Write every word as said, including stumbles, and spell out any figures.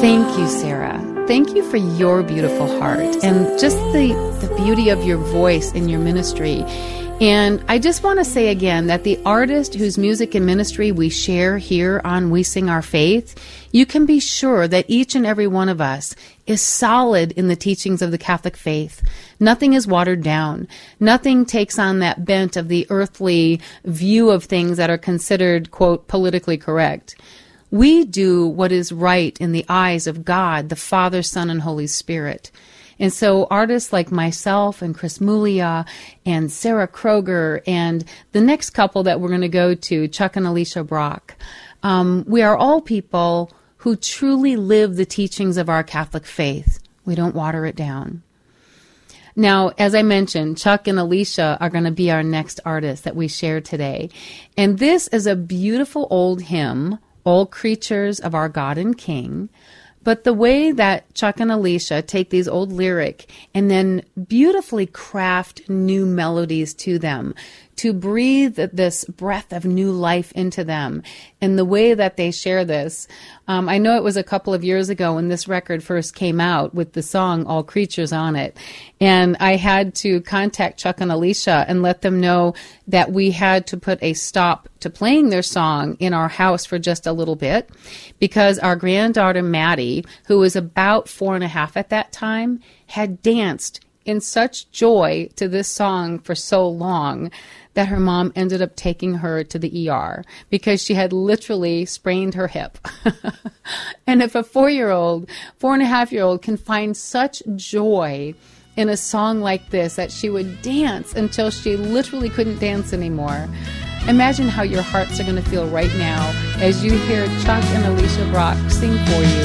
Thank you, Sarah. Thank you for your beautiful heart and just the, the beauty of your voice in your ministry. And I just want to say again that the artist whose music and ministry we share here on We Sing Our Faith, you can be sure that each and every one of us is solid in the teachings of the Catholic faith. Nothing is watered down. Nothing takes on that bent of the earthly view of things that are considered, quote, politically correct. We do what is right in the eyes of God, the Father, Son, and Holy Spirit. And so artists like myself and Chris Mulia and Sarah Kroger and the next couple that we're going to go to, Chuck and Alicia Brock, um, we are all people who truly live the teachings of our Catholic faith. We don't water it down. Now, as I mentioned, Chuck and Alicia are going to be our next artists that we share today. And this is a beautiful old hymn, All Creatures of Our God and King. But the way that Chuck and Alicia take these old lyric and then beautifully craft new melodies to them, to breathe this breath of new life into them, and the way that they share this. Um, I know it was a couple of years ago when this record first came out with the song All Creatures on it, and I had to contact Chuck and Alicia and let them know that we had to put a stop to playing their song in our house for just a little bit, because our granddaughter Maddie, who was about four and a half at that time, had danced in such joy to this song for so long that her mom ended up taking her to the E R because she had literally sprained her hip. And if a four-year-old, four and a half year old can find such joy in a song like this that she would dance until she literally couldn't dance anymore, imagine how your hearts are going to feel right now as you hear Chuck and Alicia Brock sing for you.